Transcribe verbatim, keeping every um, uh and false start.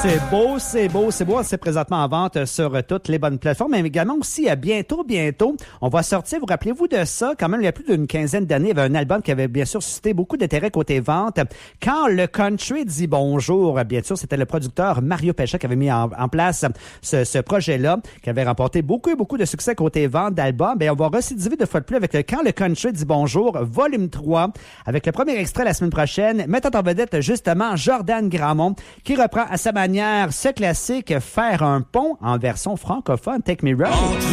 C'est beau, c'est beau, c'est beau. C'est présentement en vente sur toutes les bonnes plateformes, mais également aussi à bientôt, bientôt. On va sortir, vous rappelez-vous de ça? Quand même, il y a plus d'une quinzaine d'années, il y avait un album qui avait bien sûr suscité beaucoup d'intérêt côté vente. Quand le country dit bonjour, bien sûr, c'était le producteur Mario Pesce qui avait mis en, en place ce, ce projet-là, qui avait remporté beaucoup et beaucoup de succès côté vente d'albums. Bien, on va récidiver deux fois de plus avec le Quand le country dit bonjour, volume trois, avec le premier extrait la semaine prochaine, mettant en vedette justement Jordan Gramont, qui reprend à sa manière ce classique Faire un pont en version francophone. Take me round.